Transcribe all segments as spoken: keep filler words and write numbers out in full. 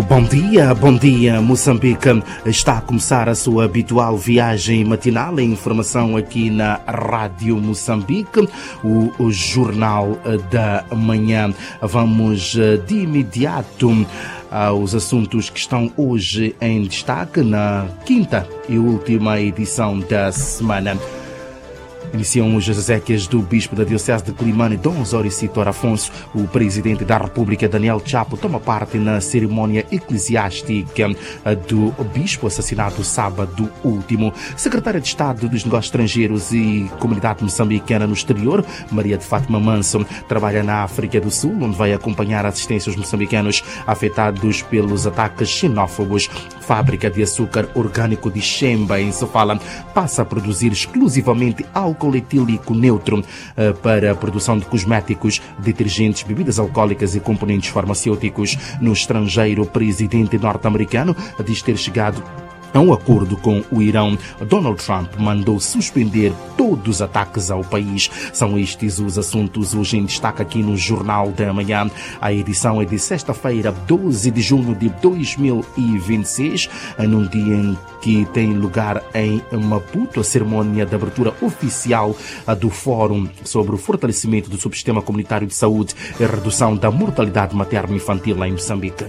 Muito bom dia, bom dia Moçambique. Está a começar a sua habitual viagem matinal em informação aqui na Rádio Moçambique, o, o Jornal da Manhã. Vamos de imediato aos assuntos que estão hoje em destaque na quinta e última edição da semana. Iniciam os exéquias do Bispo da Diocese de Quelimane, Dom Osório Sitor Afonso. O Presidente da República, Daniel Chapo, toma parte na cerimónia eclesiástica do Bispo, assassinado sábado último. Secretária de Estado dos Negócios Estrangeiros e Comunidade Moçambicana no Exterior, Maria de Fátima Manso, trabalha na África do Sul, onde vai acompanhar a assistência aos moçambicanos afetados pelos ataques xenófobos. Fábrica de açúcar orgânico de Xemba, em Sofala, passa a produzir exclusivamente álcool etílico neutro para a produção de cosméticos, detergentes, bebidas alcoólicas e componentes farmacêuticos. No estrangeiro, o presidente norte-americano diz ter chegado a um acordo com o Irão. Donald Trump mandou suspender todos os ataques ao país. São estes os assuntos hoje em destaque aqui no Jornal da Manhã. A edição é de sexta-feira, doze de junho de dois mil e vinte e seis, num dia em que tem lugar em Maputo a cerimónia de abertura oficial do Fórum sobre o fortalecimento do subsistema comunitário de saúde e redução da mortalidade materno-infantil em Moçambique.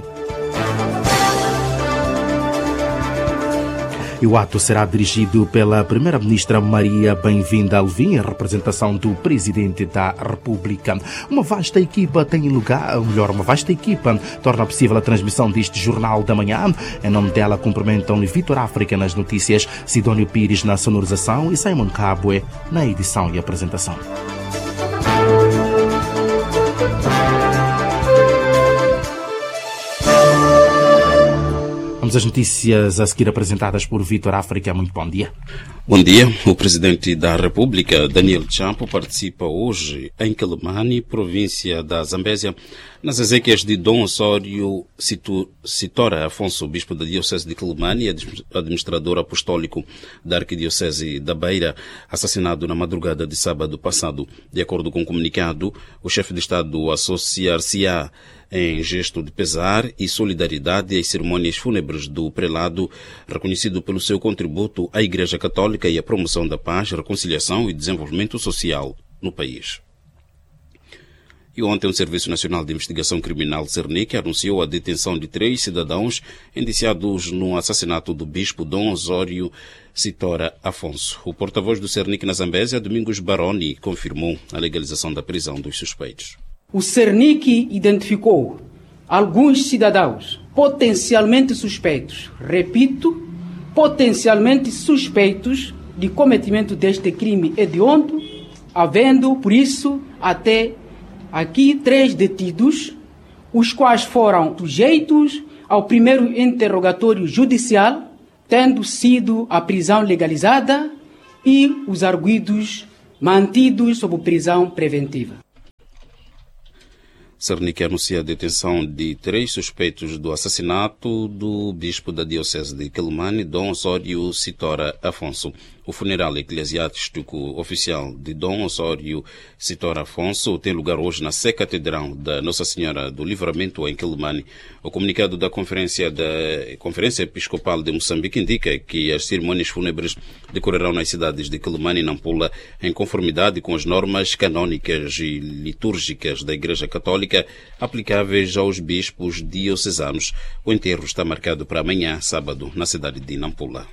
E o ato será dirigido pela Primeira-Ministra Maria Bem-vinda Alvim, em representação do Presidente da República. Uma vasta equipa tem lugar, ou melhor, uma vasta equipa torna possível a transmissão deste Jornal da Manhã. Em nome dela cumprimentam-lhe Vitor África nas notícias, Sidónio Pires na sonorização e Simon Cabue na edição e apresentação. Vamos às notícias a seguir apresentadas por Vitor África. Muito bom dia. Bom dia. O Presidente da República, Daniel Chapo, participa hoje em Quelimane, província da Zambésia, nas exéquias de Dom Osório Sitor Afonso, Bispo da Diocese de Quelimane e administrador apostólico da Arquidiocese da Beira, assassinado na madrugada de sábado passado. De acordo com o comunicado, o chefe de Estado associar-se-á em gesto de pesar e solidariedade às cerimônias fúnebres do prelado, reconhecido pelo seu contributo à Igreja Católica e à promoção da paz, reconciliação e desenvolvimento social no país. E ontem o Serviço Nacional de Investigação Criminal, Cernic, anunciou a detenção de três cidadãos indiciados no assassinato do bispo Dom Osório Sitor Afonso. O porta-voz do Cernic na Zambésia, Domingos Baroni, confirmou a legalização da prisão dos suspeitos. O Cernic identificou alguns cidadãos potencialmente suspeitos, repito, potencialmente suspeitos de cometimento deste crime hediondo, havendo, por isso, até aqui três detidos, os quais foram sujeitos ao primeiro interrogatório judicial, tendo sido a prisão legalizada e os arguidos mantidos sob prisão preventiva. Cernic anuncia a detenção de três suspeitos do assassinato do bispo da Diocese de Quelimane, Dom Osório Sitor Afonso. O funeral eclesiástico oficial de Dom Osório Sitor Afonso tem lugar hoje na Sé Catedral da Nossa Senhora do Livramento, em Quelimane. O comunicado da Conferência, da Conferência Episcopal de Moçambique indica que as cerimônias fúnebres decorrerão nas cidades de Quelimane e Nampula em conformidade com as normas canônicas e litúrgicas da Igreja Católica aplicáveis aos bispos diocesanos. O enterro está marcado para amanhã, sábado, na cidade de Nampula.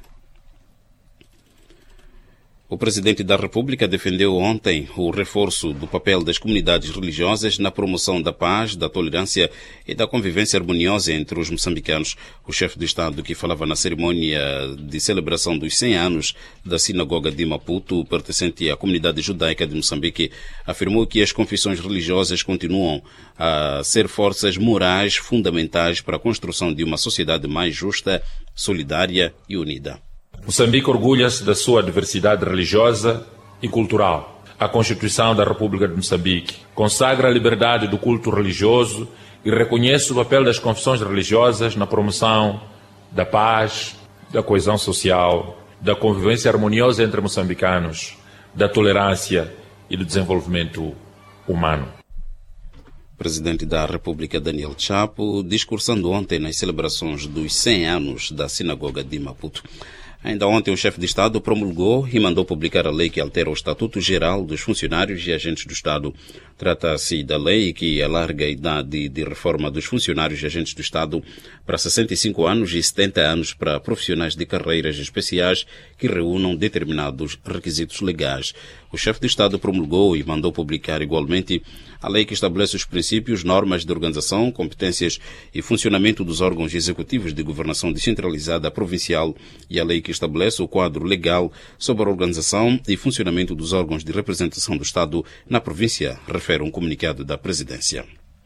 O Presidente da República defendeu ontem o reforço do papel das comunidades religiosas na promoção da paz, da tolerância e da convivência harmoniosa entre os moçambicanos. O chefe de Estado, que falava na cerimônia de celebração dos cem anos da Sinagoga de Maputo, pertencente à comunidade judaica de Moçambique, afirmou que as confissões religiosas continuam a ser forças morais fundamentais para a construção de uma sociedade mais justa, solidária e unida. Moçambique orgulha-se da sua diversidade religiosa e cultural. A Constituição da República de Moçambique consagra a liberdade do culto religioso e reconhece o papel das confissões religiosas na promoção da paz, da coesão social, da convivência harmoniosa entre moçambicanos, da tolerância e do desenvolvimento humano. Presidente da República, Daniel Chapo, discursando ontem nas celebrações dos cem anos da Sinagoga de Maputo. Ainda ontem, o chefe de Estado promulgou e mandou publicar a lei que altera o Estatuto Geral dos Funcionários e Agentes do Estado. Trata-se da lei que alarga a idade de reforma dos funcionários e agentes do Estado para sessenta e cinco anos e setenta anos para profissionais de carreiras especiais que reúnam determinados requisitos legais. O chefe de Estado promulgou e mandou publicar igualmente a lei que estabelece os princípios, normas de organização, competências e funcionamento dos órgãos executivos de governação descentralizada provincial e a lei que estabelece o quadro legal sobre a organização e funcionamento dos órgãos de representação do Estado na província, refere um comunicado da Presidência.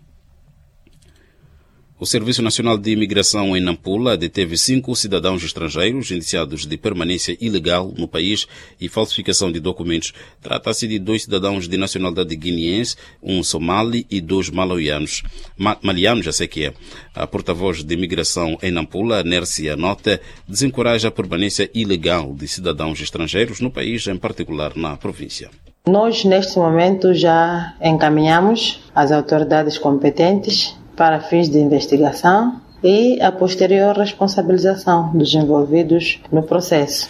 O Serviço Nacional de Imigração em Nampula deteve cinco cidadãos estrangeiros indiciados de permanência ilegal no país e falsificação de documentos. Trata-se de dois cidadãos de nacionalidade guineense, um somali e dois malauianos. Ma malianos, já sei que é. A porta-voz de Imigração em Nampula, Nércia Nota, desencoraja a permanência ilegal de cidadãos estrangeiros no país, em particular na província. Nós, neste momento, já encaminhamos as autoridades competentes para fins de investigação e a posterior responsabilização dos envolvidos no processo.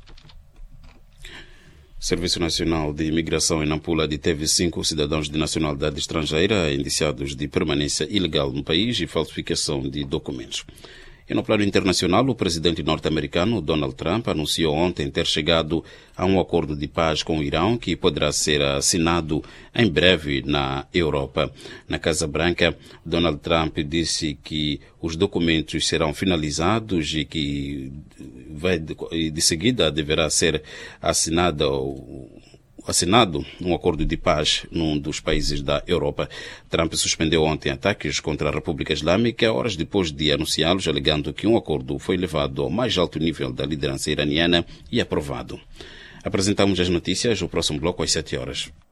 O Serviço Nacional de Imigração em Nampula deteve cinco cidadãos de nacionalidade estrangeira indiciados de permanência ilegal no país e falsificação de documentos. E no plano internacional, o presidente norte-americano Donald Trump anunciou ontem ter chegado a um acordo de paz com o Irão que poderá ser assinado em breve na Europa. Na Casa Branca, Donald Trump disse que os documentos serão finalizados e que vai, de seguida deverá ser assinado assinado um acordo de paz num dos países da Europa. Trump suspendeu ontem ataques contra a República Islâmica, horas depois de anunciá-los, alegando que um acordo foi levado ao mais alto nível da liderança iraniana e aprovado. Apresentamos as notícias, o próximo bloco às sete horas.